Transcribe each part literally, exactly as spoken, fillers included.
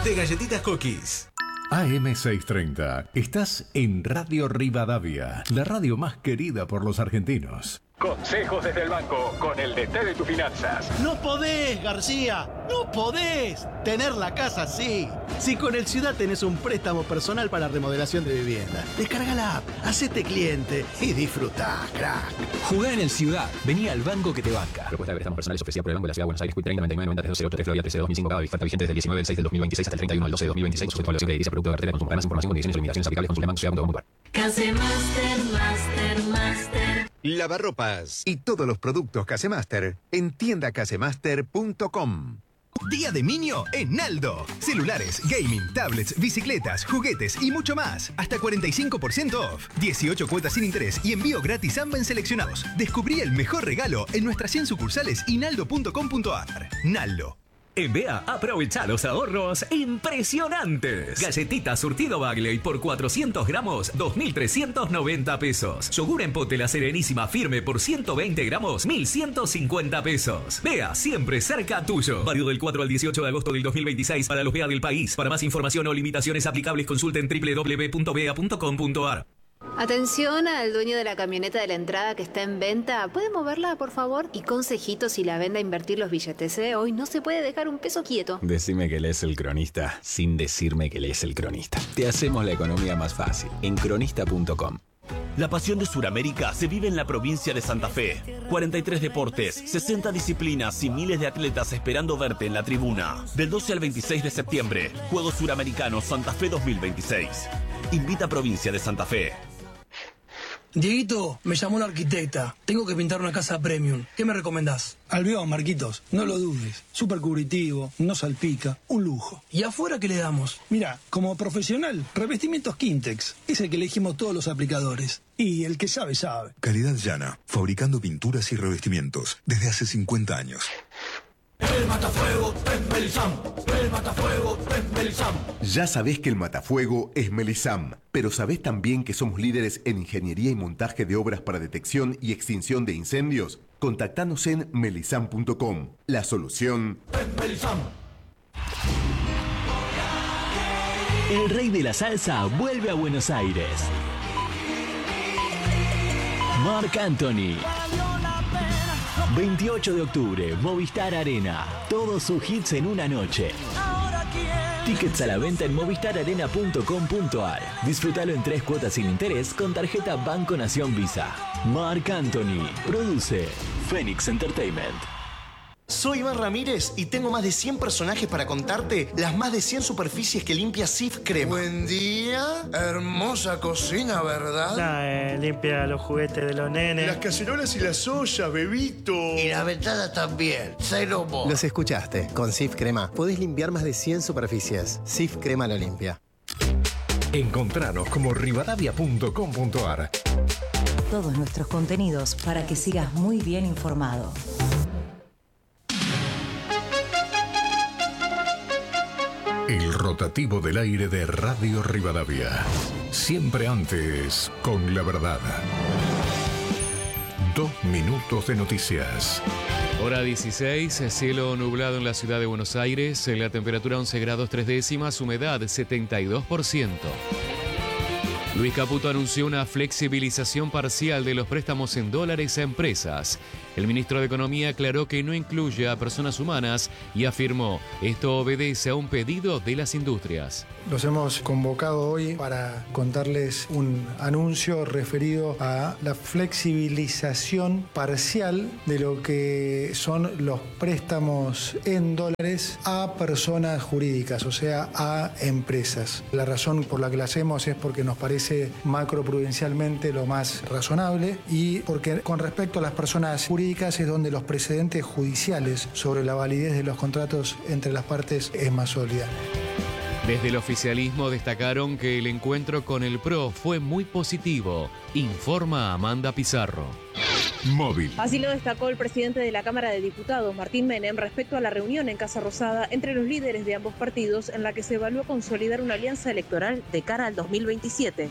de Galletitas Cookies. A M seiscientos treinta. Estás en Radio Rivadavia, la radio más querida por los argentinos. Consejos desde el banco con el D T de tus finanzas. No podés, García, no podés tener la casa así. Si con el Ciudad tenés un préstamo personal para remodelación de vivienda, descarga la app, hacete cliente y disfrutá, crack. Jugá en el Ciudad, vení al banco que te banca. Propuesta de préstamos personales ofrecida por el Banco de la Ciudad de Buenos Aires, Q treinta noventa y nueve noventa tres cero ocho tres Florida trece dos mil cinco, cada oferta vigente desde el diecinueve del seis del dos mil veintiséis hasta el treinta y uno del doce del dos mil veintiséis, sujeto a evaluación de edilicia, producto de cartera de consumo. Más información, condiciones y limitaciones aplicables, consulte banco ciudad punto com punto ar. Casemaster, Master, Master. Lavarropas y todos los productos Casemaster en tienda casemaster punto com. Día de Minio en Naldo. Celulares, gaming, tablets, bicicletas, juguetes y mucho más. Hasta cuarenta y cinco por ciento off. dieciocho cuotas sin interés y envío gratis AMBA en seleccionados. Descubrí el mejor regalo en nuestras cien sucursales y naldo punto com punto ar. Naldo. En B E A, aprovecha los ahorros impresionantes. Galletitas surtido Bagley por cuatrocientos gramos, dos mil trescientos noventa pesos. Yogur en pote La Serenísima firme por ciento veinte gramos, mil ciento cincuenta pesos. B E A, siempre cerca tuyo. Válido del cuatro al dieciocho de agosto del dos mil veintiséis para los B E A del país. Para más información o limitaciones aplicables, consulten doble u doble u doble u punto b e a punto com punto ar. Atención al dueño de la camioneta de la entrada que está en venta. ¿Puede moverla, por favor? Y consejitos si la vende a invertir los billetes, ¿eh? Hoy no se puede dejar un peso quieto. Decime que lees El Cronista sin decirme que lees El Cronista. Te hacemos la economía más fácil en cronista punto com. La pasión de Sudamérica se vive en la provincia de Santa Fe. cuarenta y tres deportes, sesenta disciplinas y miles de atletas esperando verte en la tribuna. Del doce al veintiséis de septiembre, Juegos Suramericanos Santa Fe dos mil veintiséis. Invita Provincia de Santa Fe. Dieguito, me llamó una arquitecta. Tengo que pintar una casa premium. ¿Qué me recomendás? Albión, Marquitos. No lo dudes. Súper cubritivo, no salpica, un lujo. ¿Y afuera qué le damos? Mira, como profesional, revestimientos Quintex. Es el que elegimos todos los aplicadores. Y el que sabe, sabe. Calidad llana, fabricando pinturas y revestimientos desde hace cincuenta años. El matafuego es Melisam, el matafuego es Melisam. Ya sabés que el matafuego es Melisam, pero ¿sabés también que somos líderes en ingeniería y montaje de obras para detección y extinción de incendios? Contactanos en melisam punto com. La solución es Melisam. El rey de la salsa vuelve a Buenos Aires. Marc Anthony. veintiocho de octubre, Movistar Arena. Todos sus hits en una noche. Tickets a la venta en movistar arena punto com punto ar. Disfrútalo en tres cuotas sin interés con tarjeta Banco Nación Visa. Marc Anthony. Produce Phoenix Entertainment. Soy Iván Ramírez y tengo más de cien personajes para contarte las más de cien superficies que limpia Cif Crema. Buen día, hermosa cocina, ¿verdad? Nah, eh, limpia los juguetes de los nenes. Las cacerolas y las ollas, bebito. Y las ventanas también, cero mo. Los escuchaste, con Cif Crema podés limpiar más de cien superficies. Cif Crema lo limpia. Encontranos como rivadavia punto com punto ar. Todos nuestros contenidos para que sigas muy bien informado. El rotativo del aire de Radio Rivadavia. Siempre antes, con la verdad. Dos minutos de noticias. Hora dieciséis, cielo nublado en la ciudad de Buenos Aires, la temperatura once grados tres décimas, humedad setenta y dos por ciento. Luis Caputo anunció una flexibilización parcial de los préstamos en dólares a empresas. El ministro de Economía aclaró que no incluye a personas humanas y afirmó, esto obedece a un pedido de las industrias. Los hemos convocado hoy para contarles un anuncio referido a la flexibilización parcial de lo que son los préstamos en dólares a personas jurídicas, o sea, a empresas. La razón por la que la hacemos es porque nos parece macroprudencialmente lo más razonable y porque con respecto a las personas jurídicas es donde los precedentes judiciales sobre la validez de los contratos entre las partes es más sólida. Desde el oficialismo destacaron que el encuentro con el P R O fue muy positivo, informa Amanda Pizarro. Móvil. Así lo destacó el presidente de la Cámara de Diputados, Martín Menem, respecto a la reunión en Casa Rosada entre los líderes de ambos partidos en la que se evaluó consolidar una alianza electoral de cara al dos mil veintisiete.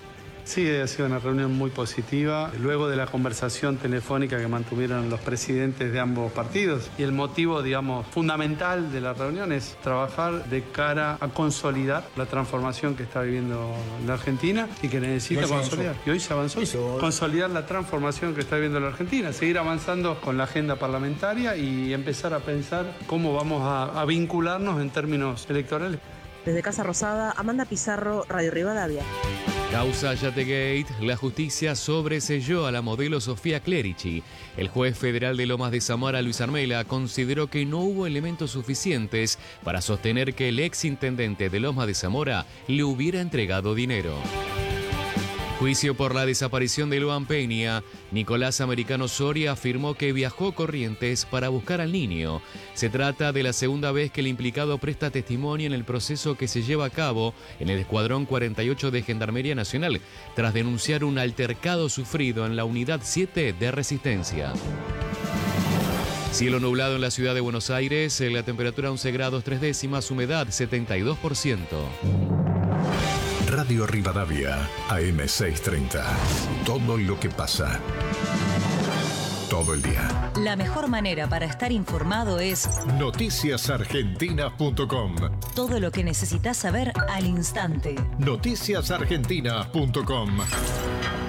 Sí, ha sido una reunión muy positiva, luego de la conversación telefónica que mantuvieron los presidentes de ambos partidos. Y el motivo, digamos, fundamental de la reunión es trabajar de cara a consolidar la transformación que está viviendo la Argentina y que necesita consolidar. Y hoy se avanzó. Eso. Consolidar la transformación que está viviendo la Argentina, seguir avanzando con la agenda parlamentaria y empezar a pensar cómo vamos a, a vincularnos en términos electorales. Desde Casa Rosada, Amanda Pizarro, Radio Rivadavia. Causa Yategate, la justicia sobreselló a la modelo Sofía Clerici. El juez federal de Lomas de Zamora, Luis Armela, consideró que no hubo elementos suficientes para sostener que el exintendente de Lomas de Zamora le hubiera entregado dinero. Juicio por la desaparición de Loan Peña. Nicolás Americano Soria afirmó que viajó a Corrientes para buscar al niño. Se trata de la segunda vez que el implicado presta testimonio en el proceso que se lleva a cabo en el Escuadrón cuarenta y ocho de Gendarmería Nacional, tras denunciar un altercado sufrido en la Unidad siete de Resistencia. Cielo nublado en la ciudad de Buenos Aires, la temperatura once grados tres décimas, humedad setenta y dos por ciento. Radio Rivadavia, A M seiscientos treinta. Todo lo que pasa. Todo el día. La mejor manera para estar informado es noticias argentinas punto com. Todo lo que necesitas saber al instante. noticias argentinas punto com.